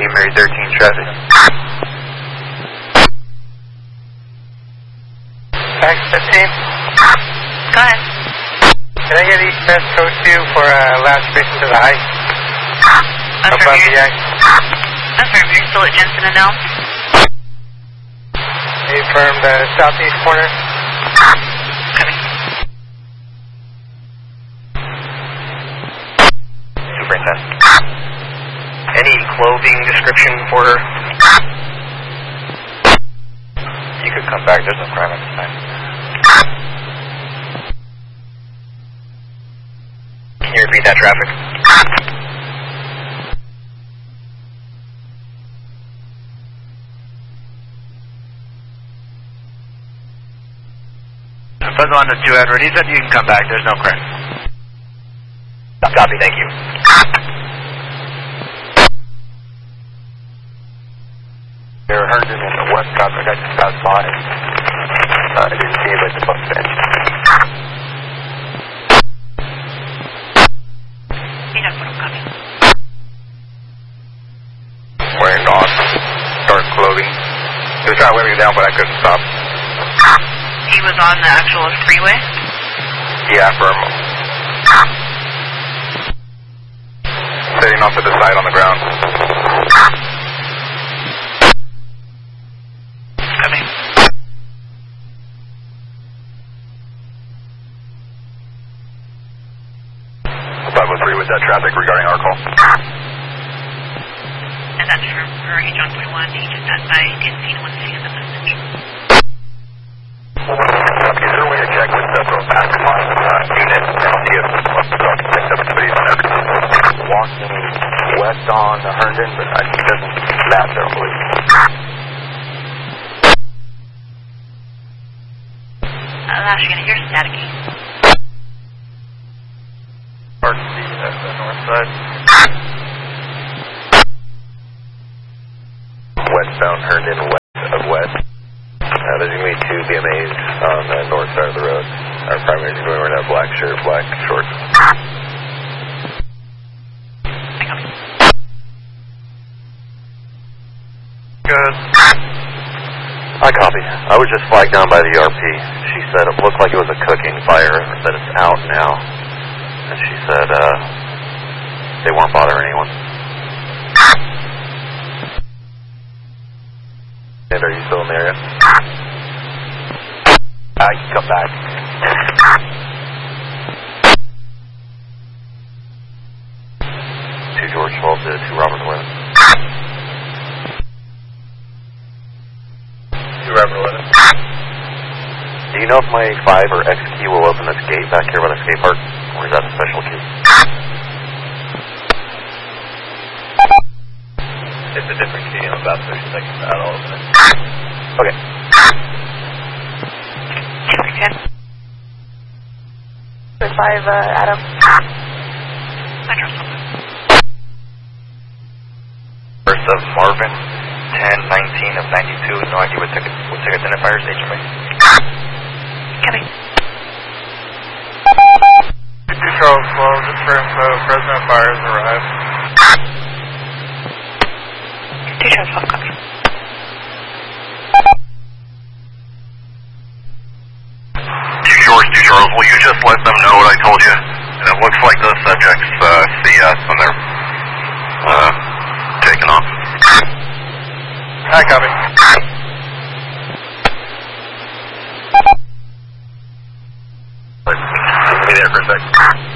Mary 13 traffic. Tax 15. Go ahead. Can I get East West Coast 2 for last station to the height? Above the ice. Affirm, you're still at Jensen and Elm? Affirm the southeast corner. Superintendent. Any clothing description for her? You could come back, there's no crime at this time. Can you repeat that traffic? Buzz on to 2 Edward. He said you can come back. There's no crime. Copy. Thank you. They're Herndon in the west traffic. I just passed by. I didn't see it at the bus bench. Wearing dark clothing. He was trying to let me down, but I couldn't stop. He was on the actual freeway? Yeah, for a moment. Sitting off to the side on the ground. Coming. 503 with that traffic regarding our call. And that's for H1.1. He just passed by. Didn't see anyone sitting in the message. Is there a way to check with several mastermind unit and see if everybody's on everything? Walking west on Herndon, but he doesn't match, I don't believe. Lash, you're going to hear staticky. RC at the north side. Westbound Herndon, west of west. There's going to be 2 BMAs on the north side of the road. Our primary is going to wear that black shirt, black shorts. Good. I copy. I was just flagged down by the RP. She said it looked like it was a cooking fire, that it's out now. And she said they won't bother anyone. And are you still in the area? I can come back. 2 George 12 to 2 Robert 11. 2 Robert 11. Do you know if my 5 or X key will open this gate back here by the skate park? Or is that a special key? It's a different key. I'm about 30 seconds out. I'll open it. Okay. 5, Adam. First of Marvin, 10-19 of 92. No idea what ticket identifiers, HMA. Coming. 2 Charles 12, just for info, President Fires arrived. 2 Charles 12, copy. Two Charles, will you just let them know what I told you? And it looks like the subjects see us and they're taking off. Hi, copy. Be there for a sec.